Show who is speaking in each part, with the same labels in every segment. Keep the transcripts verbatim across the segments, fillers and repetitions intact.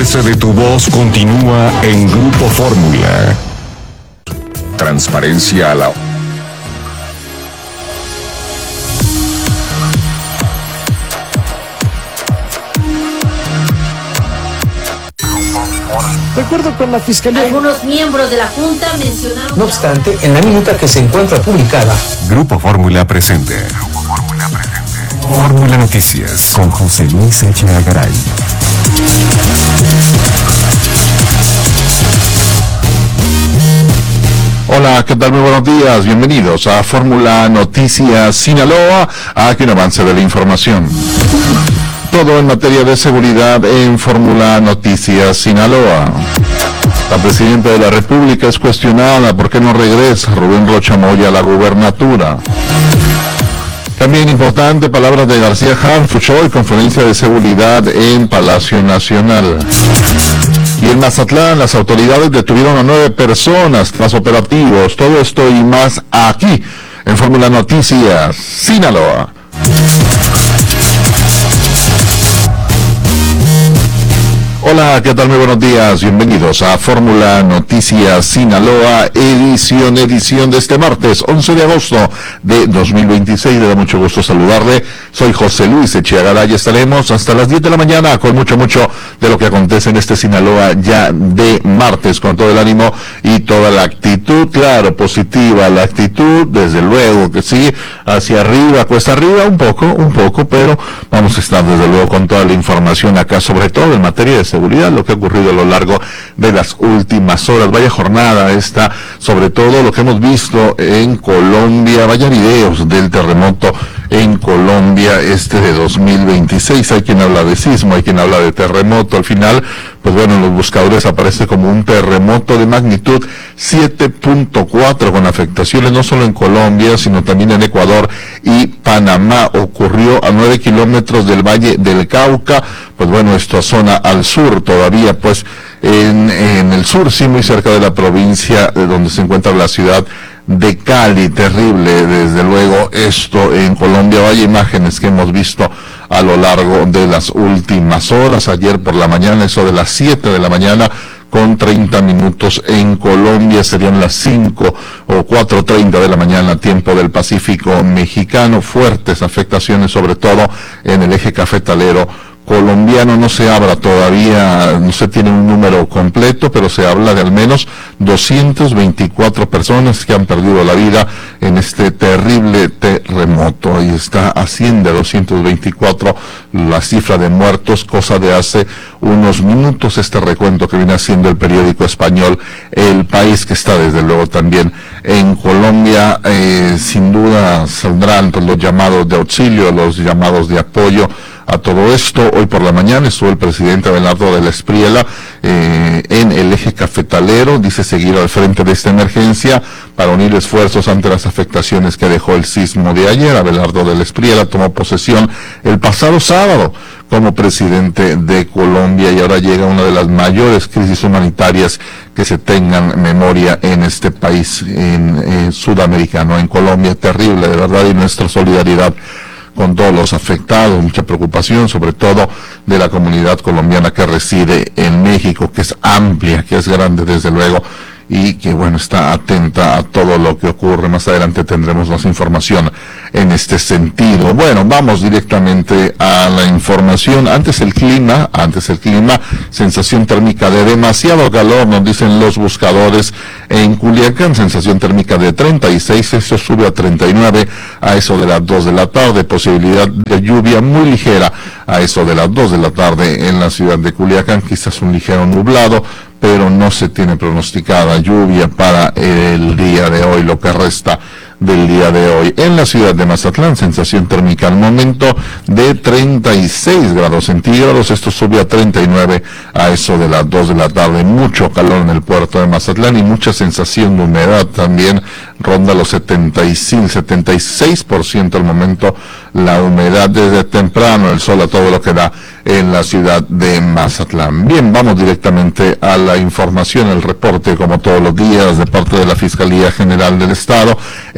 Speaker 1: deshacerse de tu voz continúa en Grupo Fórmula. Transparencia a la...
Speaker 2: De acuerdo con la Fiscalía,
Speaker 3: algunos miembros de la Junta mencionaron...
Speaker 2: No obstante, en la minuta que se encuentra publicada,
Speaker 1: Grupo Fórmula presente. Grupo Fórmula presente. Fórmula Noticias con José Luis Echeagaray.
Speaker 4: Hola, ¿qué tal? Muy buenos días. Bienvenidos a Fórmula Noticias Sinaloa. Aquí un avance de la información. Todo en materia de seguridad en Fórmula Noticias Sinaloa. La presidenta de la República es cuestionada por qué no regresa Rubén Rocha Moya a la gubernatura. También importante, palabras de García Harfuch hoy, conferencia de seguridad en Palacio Nacional. Y en Mazatlán, las autoridades detuvieron a nueve personas tras operativos. Todo esto y más aquí, en Fórmula Noticias Sinaloa. Hola, ¿qué tal? Muy buenos días. Bienvenidos a Fórmula Noticias Sinaloa, edición, edición de este martes, once de agosto de dos mil veintiséis. Le da mucho gusto saludarle. Soy José Luis Echeagaray y estaremos hasta las diez de la mañana con mucho, mucho de lo que acontece en este Sinaloa ya de martes, con todo el ánimo y toda la actitud, claro, positiva, la actitud, desde luego que sí, hacia arriba, cuesta arriba, un poco, un poco, pero vamos a estar desde luego con toda la información acá, sobre todo en materia de seguridad, lo que ha ocurrido a lo largo de las últimas horas. Vaya jornada esta, sobre todo lo que hemos visto en Colombia, vaya videos del terremoto en Colombia este de dos mil veintiséis. Hay quien habla de sismo, hay quien habla de terremoto. Al final, pues bueno, en los buscadores aparece como un terremoto de magnitud siete punto cuatro con afectaciones no solo en Colombia, sino también en Ecuador y Panamá. Ocurrió a nueve kilómetros del Valle del Cauca. Pues bueno, esto zona al sur todavía, pues en, en el sur, sí, muy cerca de la provincia de donde se encuentra la ciudad de Cali. Terrible, desde luego, esto en Colombia. Vaya imágenes que hemos visto a lo largo de las últimas horas. Ayer por la mañana, eso de las siete de la mañana, con treinta minutos en Colombia, serían las cinco o cuatro treinta de la mañana, tiempo del Pacífico mexicano. Fuertes afectaciones, sobre todo en el eje cafetalero colombiano. No se habla todavía, no se tiene un número completo, pero se habla de al menos doscientas veinticuatro personas que han perdido la vida en este terrible terremoto. Y está asciende a doscientos veinticuatro la cifra de muertos, cosa de hace unos minutos, este recuento que viene haciendo el periódico español El País, que está desde luego también en Colombia. Eh, sin duda saldrán pues, los llamados de auxilio, los llamados de apoyo a todo esto. Hoy por la mañana estuvo el presidente Abelardo de la Espriella eh, en el eje cafetalero. Dice seguir al frente de esta emergencia para unir esfuerzos ante las afectaciones que dejó el sismo de ayer. Abelardo de la Espriella tomó posesión el pasado sábado como presidente de Colombia y ahora llega una de las mayores crisis humanitarias que se tengan memoria en este país en, en sudamericano, en Colombia. Terrible, de verdad, y nuestra solidaridad con todos los afectados, mucha preocupación, sobre todo de la comunidad colombiana que reside en México, que es amplia, que es grande desde luego, y que bueno, está atenta a todo lo que ocurre. Más adelante tendremos más información en este sentido. Bueno, vamos directamente a la información. Antes el clima, antes el clima, sensación térmica de demasiado calor, nos dicen los buscadores en Culiacán, sensación térmica de treinta y seis, esto sube a treinta y nueve a eso de las dos de la tarde, posibilidad de lluvia muy ligera a eso de las dos de la tarde en la ciudad de Culiacán, quizás un ligero nublado, pero no se tiene pronosticada lluvia para el día de hoy, lo que resta del día de hoy. En la ciudad de Mazatlán, sensación térmica al momento de treinta y seis grados centígrados, esto sube a treinta y nueve a eso de las dos de la tarde, mucho calor en el puerto de Mazatlán y mucha sensación de humedad también, ronda los setenta y cinco, setenta y seis por ciento al momento la humedad desde temprano, el sol a todo lo que da en la ciudad de Mazatlán. Bien, vamos directamente a la información, el reporte como todos los días de parte de la Fiscalía General del Estado. Es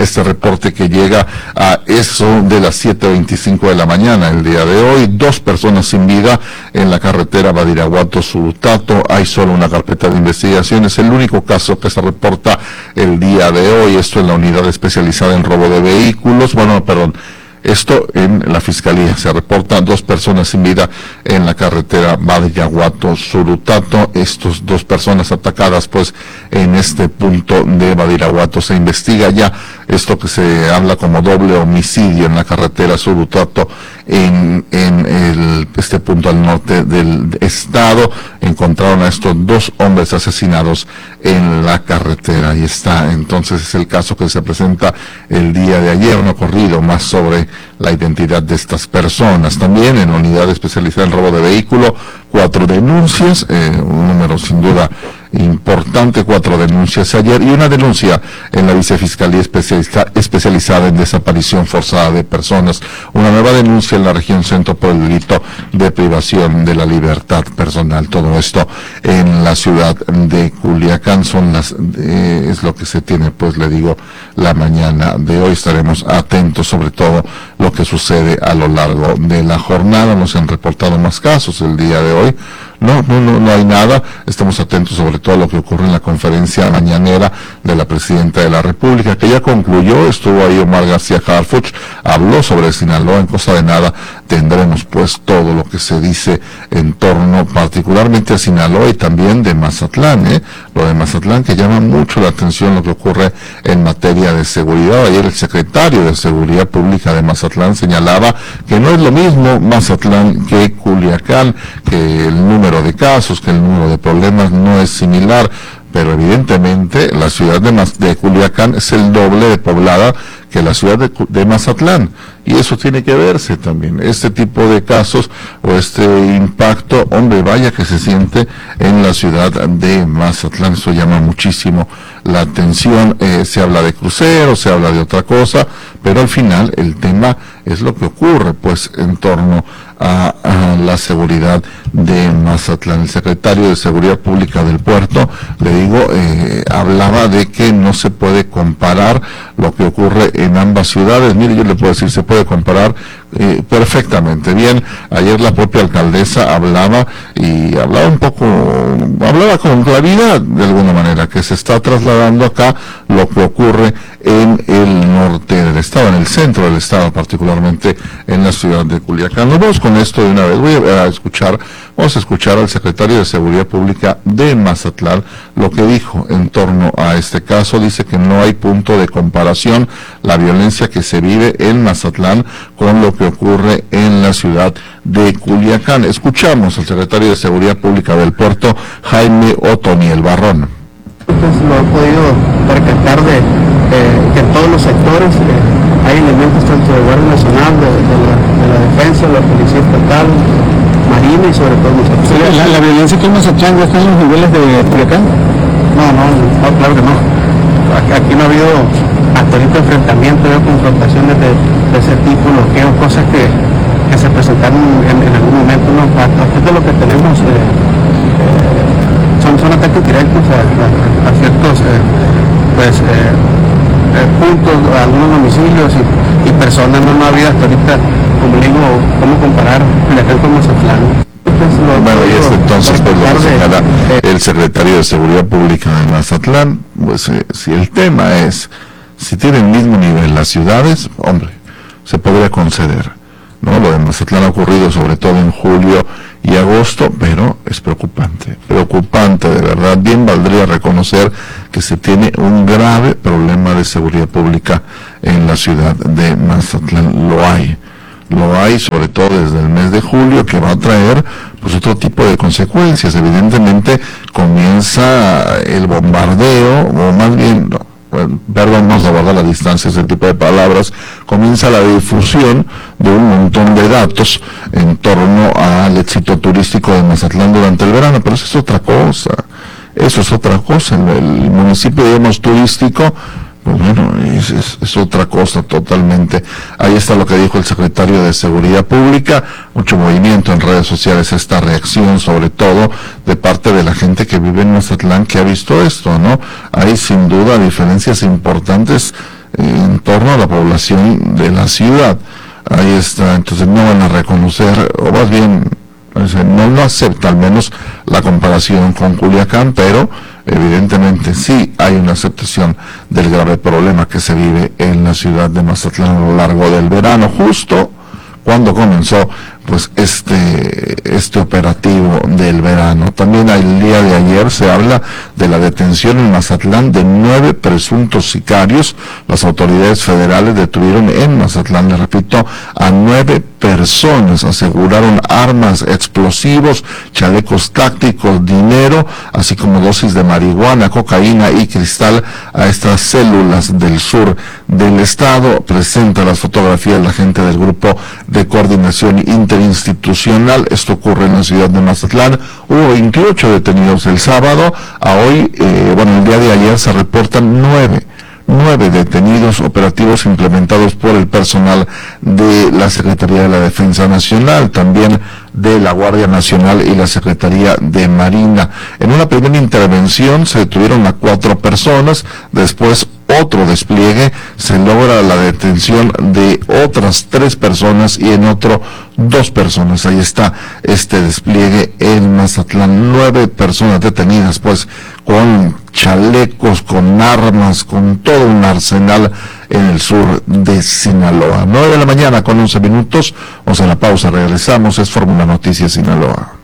Speaker 4: este reporte que llega a eso de las siete veinticinco de la mañana el día de hoy. Dos personas sin vida en la carretera Badiraguato-Surutato. Hay solo una carpeta de investigación. Es el único caso que se reporta el día de hoy. Esto en la unidad especializada en robo de vehículos. Bueno, perdón. Esto en la Fiscalía. Se reportan dos personas sin vida en la carretera Badiraguato-Surutato. Estos dos personas atacadas, pues, en este punto de Badiraguato. Se investiga ya esto que se habla como doble homicidio en la carretera Surutato, en, en el, este punto al norte del estado. Encontraron a estos dos hombres asesinados en la carretera. Ahí está. Entonces es el caso que se presenta el día de ayer. No ha corrido más sobre la identidad de estas personas. También en la unidad especializada en robo de vehículo, cuatro denuncias, eh, un número sin duda importante, cuatro denuncias ayer y una denuncia en la vicefiscalía especializa, especializada en desaparición forzada de personas. Una nueva denuncia en la región centro por el delito de privación de la libertad personal. Todo esto en la ciudad de Culiacán. Son las, eh, es lo que se tiene, pues le digo, la mañana de hoy. Estaremos atentos sobre todo lo que sucede a lo largo de la jornada. Nos han reportado más casos el día de hoy. No, no, no, no hay nada. Estamos atentos sobre todo a lo que ocurre en la conferencia mañanera de la Presidenta de la República, que ya concluyó. Estuvo ahí Omar García Harfuch, habló sobre Sinaloa. En cosa de nada tendremos pues todo lo que se dice en torno particularmente a Sinaloa y también de Mazatlán, ¿eh? Lo de Mazatlán, que llama mucho la atención lo que ocurre en materia de seguridad. Ayer el secretario de Seguridad Pública de Mazatlán señalaba que no es lo mismo Mazatlán que Culiacán, que el número de casos, que el número de problemas no es similar, pero evidentemente la ciudad de, Maz de Culiacán es el doble de poblada que la ciudad de, de Mazatlán, y eso tiene que verse también. Este tipo de casos o este impacto, hombre, vaya que se siente en la ciudad de Mazatlán. Eso llama muchísimo la atención. Eh, se habla de cruceros, se habla de otra cosa, pero al final el tema es lo que ocurre pues en torno a, a la seguridad de Mazatlán. El secretario de Seguridad Pública del puerto, le digo, eh, hablaba de que no se puede comparar lo que ocurre en ambas ciudades. Mire, yo le puedo decir, se puede comparar eh, perfectamente bien. Ayer la propia alcaldesa hablaba y hablaba un poco, hablaba con claridad de alguna manera, que se está trasladando acá lo que ocurre en el norte del estado, en el centro del estado, particularmente en la ciudad de Culiacán. Nos vamos con esto de una vez. Voy a escuchar, vamos a escuchar al secretario de Seguridad Pública de Mazatlán lo que dijo en torno a este caso. Dice que no hay punto de comparación la violencia que se vive en Mazatlán con lo que ocurre en la ciudad de Culiacán. Escuchamos al secretario de Seguridad Pública del puerto, Jaime Otoniel Barrón.
Speaker 5: Entonces lo he podido percatar de eh, que en todos los sectores eh, hay elementos tanto de Guardia Nacional, de, de, la, de la Defensa, de la Policía Estatal, Marina y sobre todo Mazatlán. ¿La, la violencia que en Mazatlán ya está en los niveles de Culiacán? No, no, no, claro que no. Aquí, aquí no ha habido hasta ahorita enfrentamiento o confrontaciones de, de ese tipo, bloqueos, cosas que, que se presentaron en, en algún momento. No, a partir de lo que tenemos eh, eh, son, son ataques directos a, a, a ciertos eh, pues, eh, eh, puntos, a algunos domicilios y, y personas. No, no ha habido hasta ahorita, como digo, cómo comparar Culiacán con Mazatlán.
Speaker 4: Bueno, y es entonces pues lo que señala el secretario de Seguridad Pública de Mazatlán. Pues eh, si el tema es si tienen el mismo nivel las ciudades, hombre, se podría conceder, ¿no? Lo de Mazatlán ha ocurrido sobre todo en julio y agosto, pero es preocupante, preocupante de verdad. Bien valdría reconocer que se tiene un grave problema de seguridad pública en la ciudad de Mazatlán. Lo hay. Lo hay, sobre todo desde el mes de julio, que va a traer pues otro tipo de consecuencias. Evidentemente comienza el bombardeo, o más bien, no, perdón, vamos a guardar la distancia, ese tipo de palabras, comienza la difusión de un montón de datos en torno al éxito turístico de Mazatlán durante el verano, pero eso es otra cosa, eso es otra cosa. El, el municipio, digamos, turístico, pues bueno, es, es, es otra cosa totalmente. Ahí está lo que dijo el secretario de Seguridad Pública. Mucho movimiento en redes sociales, esta reacción sobre todo de parte de la gente que vive en Mazatlán, que ha visto esto, ¿no? Hay sin duda diferencias importantes en torno a la población de la ciudad. Ahí está, entonces no van a reconocer, o más bien, no, no acepta al menos la comparación con Culiacán, pero evidentemente sí hay una aceptación del grave problema que se vive en la ciudad de Mazatlán a lo largo del verano, justo cuando comenzó pues este este operativo del verano. También el día de ayer se habla de la detención en Mazatlán de nueve presuntos sicarios. Las autoridades federales detuvieron en Mazatlán, le repito, a nueve personas, aseguraron armas, explosivos, chalecos tácticos, dinero, así como dosis de marihuana, cocaína y cristal a estas células del sur del estado. Presenta las fotografías la gente del grupo de coordinación interinstitucional. Esto ocurre en la ciudad de Mazatlán. Hubo veintiocho detenidos el sábado. A hoy, eh, bueno, el día de ayer se reportan nueve. Nueve detenidos operativos implementados por el personal de la Secretaría de la Defensa Nacional, también de la Guardia Nacional y la Secretaría de Marina. En una primera intervención se detuvieron a cuatro personas, después otro despliegue se logra la detención de otras tres personas y en otro dos personas. Ahí está este despliegue en Mazatlán, nueve personas detenidas pues con chalecos, con armas, con todo un arsenal en el sur de Sinaloa. nueve de la mañana con once minutos, vamos a la pausa, regresamos, es Fórmula Noticias Sinaloa.